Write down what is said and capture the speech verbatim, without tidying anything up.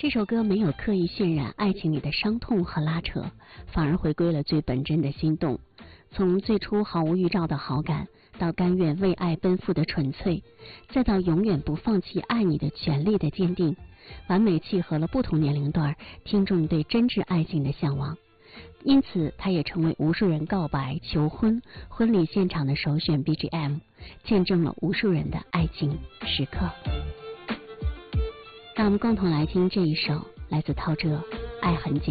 这首歌没有刻意渲染爱情里的伤痛和拉扯，反而回归了最本真的心动。从最初毫无预兆的好感，到甘愿为爱奔赴的纯粹，再到永远不放弃爱你的权利的坚定，完美契合了不同年龄段听众对真挚爱情的向往。因此它也成为无数人告白、求婚、婚礼现场的首选 B G M， 见证了无数人的爱情时刻。让我们共同来听这一首来自陶喆《爱很简单》。